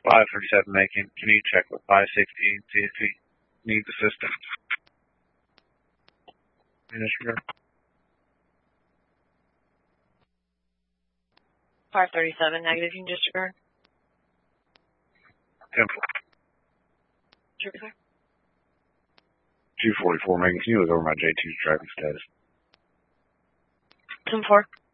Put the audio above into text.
537 Macon, can you check with 560 and see if he needs assistance? Minister. 537 negative, you can disregard. 10-4. Trooper. 244 Macon, can you look over my J2's driving status? 10-4.